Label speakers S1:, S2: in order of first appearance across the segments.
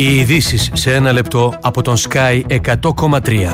S1: Οι ειδήσεις σε ένα λεπτό από τον Sky 100,3.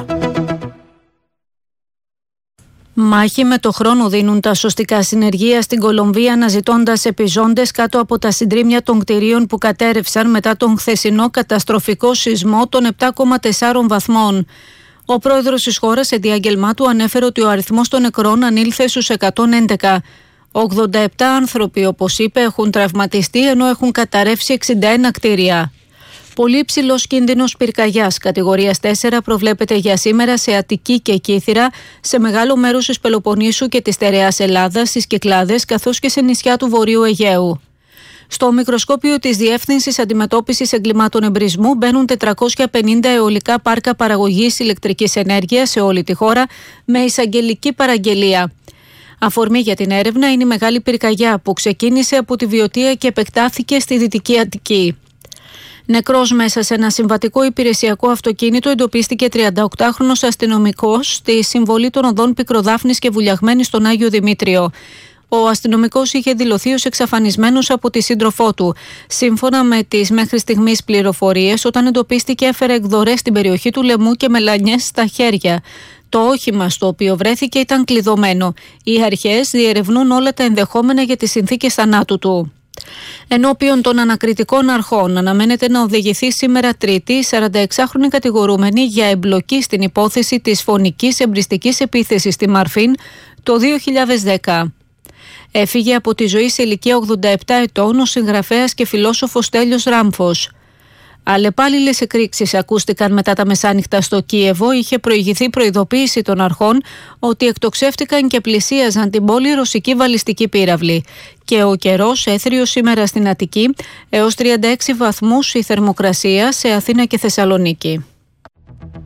S2: Μάχη με το χρόνο δίνουν τα σωστικά συνεργεία στην Κολομβία, αναζητώντας επιζώντες κάτω από τα συντρίμμια των κτηρίων που κατέρρευσαν μετά τον χθεσινό καταστροφικό σεισμό των 7,4 βαθμών. Ο πρόεδρος της χώρας, σε διάγγελμά του, ανέφερε ότι ο αριθμός των νεκρών ανήλθε στους 111. 87 άνθρωποι, όπως είπε, έχουν τραυματιστεί, ενώ έχουν καταρρεύσει 61 κτίρια. Πολύ υψηλός κίνδυνος πυρκαγιάς κατηγορίας 4 προβλέπεται για σήμερα σε Αττική και Κύθυρα, σε μεγάλο μέρος της Πελοποννήσου και της στερεάς Ελλάδας, στις Κυκλάδες, καθώς και σε νησιά του Βορείου Αιγαίου. Στο μικροσκόπιο της Διεύθυνσης Αντιμετώπισης Εγκλημάτων Εμπρισμού μπαίνουν 450 αιωλικά πάρκα παραγωγής ηλεκτρικής ενέργειας σε όλη τη χώρα, με εισαγγελική παραγγελία. Αφορμή για την έρευνα είναι η μεγάλη πυρκαγιά που ξεκίνησε από τη Βιωτία και επεκτάθηκε στη Δυτική Αττική. Νεκρός μέσα σε ένα συμβατικό υπηρεσιακό αυτοκίνητο εντοπίστηκε 38χρονος αστυνομικός στη συμβολή των οδών Πικροδάφνης και Βουλιαγμένης στον Άγιο Δημήτριο. Ο αστυνομικός είχε δηλωθεί ως εξαφανισμένος από τη σύντροφό του. Σύμφωνα με τις μέχρι στιγμής πληροφορίες, όταν εντοπίστηκε έφερε εκδορές στην περιοχή του λαιμού και μελανιές στα χέρια. Το όχημα στο οποίο βρέθηκε ήταν κλειδωμένο. Οι αρχές διερευνούν όλα τα ενδεχόμενα για τις συνθήκες θανάτου του. Ενώπιον των ανακριτικών αρχών αναμένεται να οδηγηθεί σήμερα Τρίτη η 46χρονη κατηγορούμενη για εμπλοκή στην υπόθεση της φωνικής εμπριστικής επίθεσης στη Μαρφίν το 2010. Έφυγε από τη ζωή σε ηλικία 87 ετών ο συγγραφέας και φιλόσοφος Τέλειος Ράμφος. Αλλεπάλληλες εκρήξεις ακούστηκαν μετά τα μεσάνυχτα στο Κίεβο. Είχε προηγηθεί προειδοποίηση των αρχών ότι εκτοξεύτηκαν και πλησίαζαν την πόλη ρωσική βαλιστική πύραυλη. Και ο καιρός έθριο σήμερα στην Αττική, έως 36 βαθμούς η θερμοκρασία σε Αθήνα και Θεσσαλονίκη.